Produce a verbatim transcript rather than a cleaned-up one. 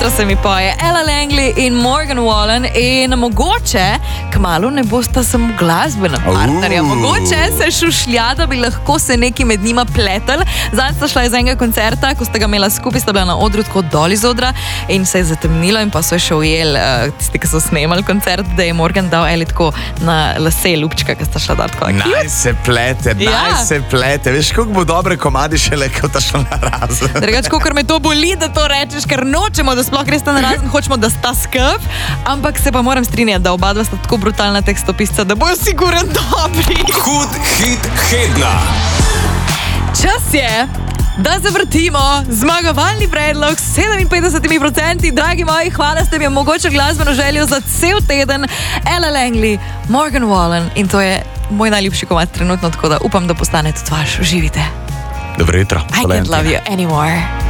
hitro se mi poje. Ella Langley in Morgan Wallen in mogoče kmalu ne bosta samo glasbena partnerja. Uh. Mogoče se šušlja, da bi lahko se neki med njima pletel. Zanj sta šla iz enega koncerta, ko sta ga imela skupaj, sta bila na odru tako dol iz odra in se je zatemnilo in pa so še ujeli uh, tisti, ki so snemali koncert, da je Morgan dal Eli tako na lase lupčka, ki sta šla da tako. Naj se plete, Ja. naj se plete. Veš, koliko bo dobre komadi šele, ko ta šla na razen. Drugač, kakor me to boli, da to rečeš, ker nočemo, da sploh gresta na razen, hočemo, da sta skup, ampak se pa moram strinjati, da oba dva sta tako brutalna tekstopisca, da bojo sigurno dobri. Hud hit tedna. Čas je, da zavrtimo zmagovalni predlog s sedeminpetdeset procenti. Dragi moji, hvala, ste mi omogočili glasbeno željo za cel teden. Ella Langley, Morgan Wallen in to je moj najljubši komad trenutno, tako da upam, da postane tudi vaš. Živite. Dobro jutro. I can't love you anymore.